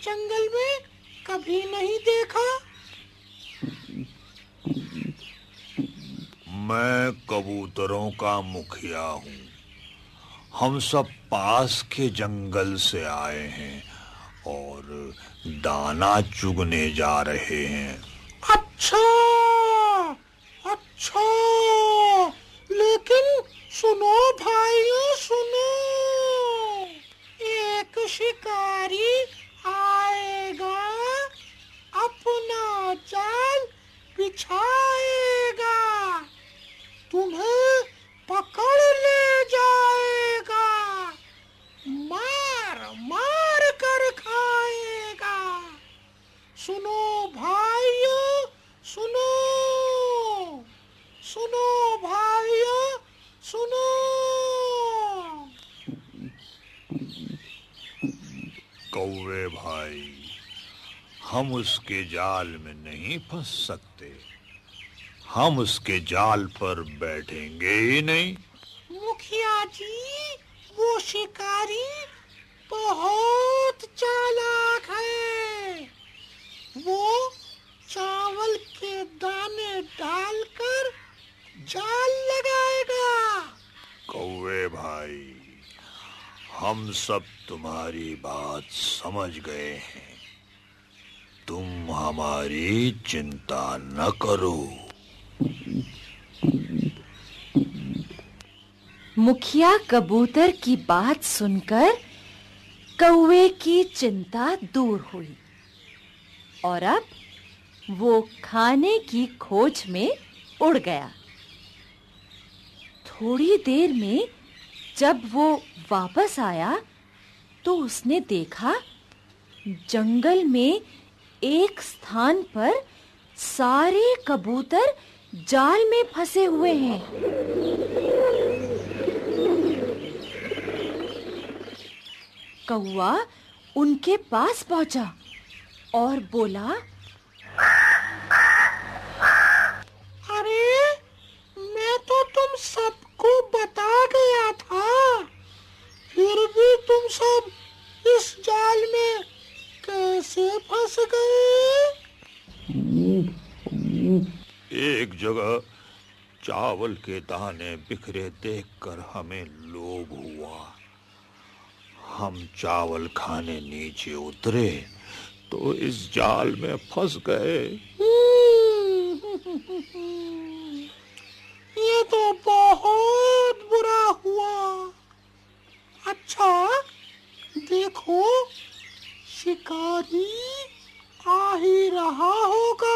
जंगल में कभी नहीं देखा। मैं कबूतरों का मुखिया हूँ। हम सब पास के जंगल से आए हैं और दाना चुगने जा रहे हैं। अच्छा अच्छा, लेकिन सुनो भाइयों सुनो, एक शिकारी आएगा, अपना जाल बिछाएगा, तुम्हें पकड़ ले जाएगा, मार मार कर खाएगा। सुनो भाइयों सुनो, सुनो भाइयों सुनो। कौवे भाई, हम उसके जाल में नहीं फंस सकते। हम उसके जाल पर बैठेंगे ही नहीं। मुखिया जी, वो शिकारी बहुत चालाक है। वो चावल के दाने डालकर जाल लगाएगा। कौवे भाई, हम सब तुम्हारी बात समझ गए हैं। तुम हमारी चिंता न करो। मुखिया कबूतर की बात सुनकर कौवे की चिंता दूर हुई और अब वो खाने की खोज में उड़ गया। थोड़ी देर में जब वो वापस आया तो उसने देखा जंगल में एक स्थान पर सारे कबूतर जाल में फंसे हुए हैं। कौवा उनके पास पहुंचा और बोला, अरे, मैं तो तुम सबको बता गया था, फिर भी तुम सब इस जाल में कैसे फंस गए? एक जगह चावल के दाने बिखरे देखकर हमें लोभ हुआ। हम चावल खाने नीचे उतरे तो इस जाल में फंस गए। ये तो बहुत बुरा हुआ। अच्छा, देखो, शिकारी आ ही रहा होगा,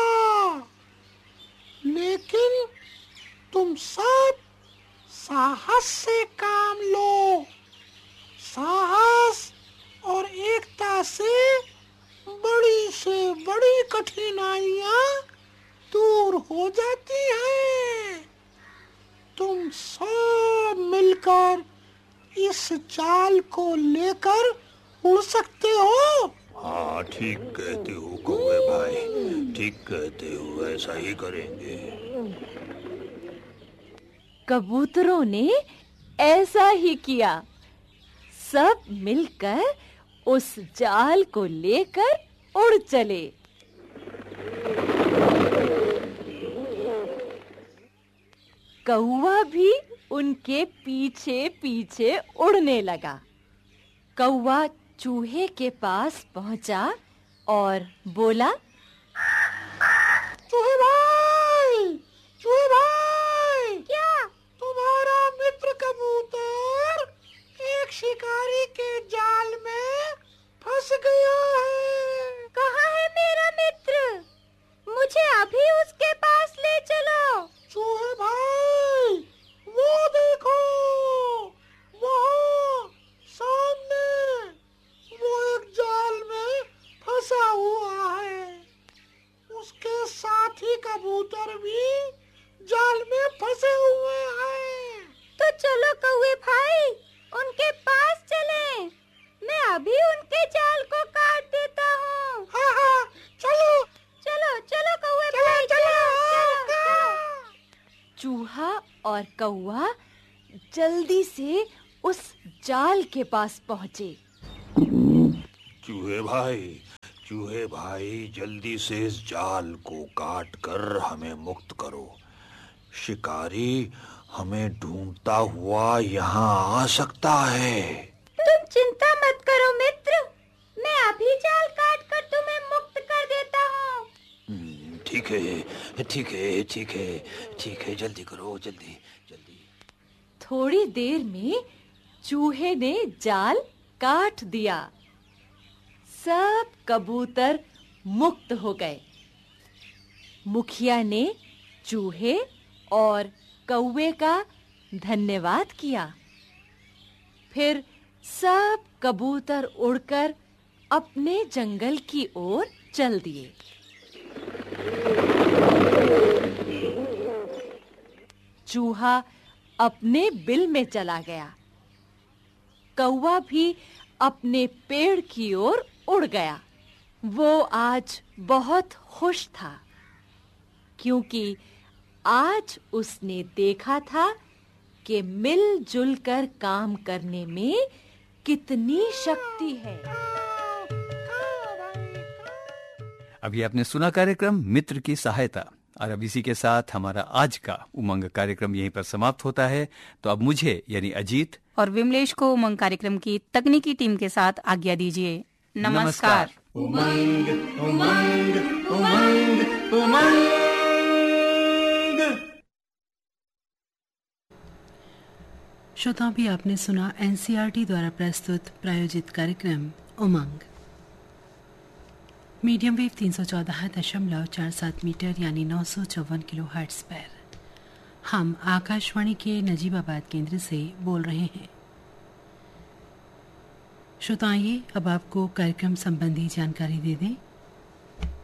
लेकिन तुम सब साहस से काम लो। साहस और एकता से बड़ी कठिनाइयां दूर हो जाती हैं। तुम सब मिलकर इस जाल को लेकर उड़ सकते हो। हाँ, ठीक कहते हो कौवे भाई, ठीक कहते हो, ऐसा ही करेंगे। कबूतरों ने ऐसा ही किया। सब मिलकर उस जाल को लेकर उड़ चले। कौवा भी उनके पीछे पीछे उड़ने लगा। कौवा चूहे के पास पहुंचा और बोला, चूहे भाई, चूहे भाई, क्या? तुम्हारा मित्र कबूतर एक शिकारी के जाल में फंस गया है। कहाँ है मेरा मित्र? मुझे अभी उसके पास ले चलो। चूहे भाई, वो देखो, वहाँ सामने वो एक जाल में फंसा हुआ है। उसके साथी कबूतर भी जाल में फंसे हुए हैं। तो चलो कौवे भाई, उनके पास चलें। मैं अभी उनके जाल को काट देता हूँ। हाँ हाँ, चलो चलो चलो कौवे चलो भाई, चलो। चूहा और कौवा जल्दी से उस जाल के पास पहुंचे। चूहे भाई, चूहे भाई, जल्दी से इस जाल को काट कर हमें मुक्त करो। शिकारी हमें ढूंढता हुआ यहाँ आ सकता है। तुम चिंता मत करो मित्र, मैं अभी जाल काट कर तुम्हें मुक्त कर देता हूँ। ठीक है, ठीक है, ठीक है, ठीक है, जल्दी करो, जल्दी जल्दी। थोड़ी देर में चूहे ने जाल काट दिया। सब कबूतर मुक्त हो गए। मुखिया ने चूहे और कौवे का धन्यवाद किया। फिर सब कबूतर उड़कर अपने जंगल की ओर चल दिए। चूहा अपने बिल में चला गया। कौवा भी अपने पेड़ की ओर उड़ गया। वो आज बहुत खुश था, क्योंकि आज उसने देखा था कि मिलजुल कर काम करने में कितनी शक्ति है। अभी आपने सुना कार्यक्रम मित्र की सहायता, और अब इसी के साथ हमारा आज का उमंग कार्यक्रम यहीं पर समाप्त होता है। तो अब मुझे यानी अजीत और विमलेश को उमंग कार्यक्रम की तकनीकी टीम के साथ आज्ञा दीजिए। नमस्कार। उमंग उमंग उमंग उमंग। श्रोताओं, भी आपने सुना एनसीईआरटी द्वारा प्रस्तुत प्रायोजित कार्यक्रम उमंग। मीडियम वेव 314.47 मीटर यानी 954 किलोहर्ट्ज पर हम आकाशवाणी के नजीबाबाद केंद्र से बोल रहे हैं। श्रोताएं, अब आपको कार्यक्रम संबंधी जानकारी दे दें।